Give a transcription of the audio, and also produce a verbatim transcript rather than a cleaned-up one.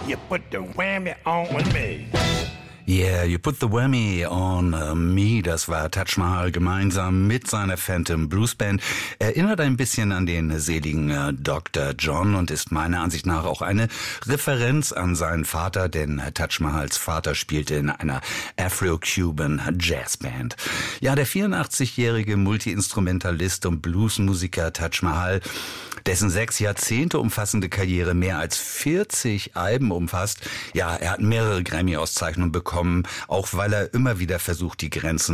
You put the whammy on me. Yeah, you put the whammy on uh, me, das war Taj Mahal gemeinsam mit seiner Phantom Blues Band. Erinnert ein bisschen an den seligen äh, Doktor John und ist meiner Ansicht nach auch eine Referenz an seinen Vater, denn äh, Taj Mahals Vater spielte in einer Afro-Cuban Jazzband. Ja, der vierundachtzigjährige Multi-Instrumentalist und Bluesmusiker Taj Mahal, dessen sechs Jahrzehnte umfassende Karriere mehr als vierzig Alben umfasst. Ja, er hat mehrere Grammy-Auszeichnungen bekommen, auch weil er immer wieder versucht, die Grenzen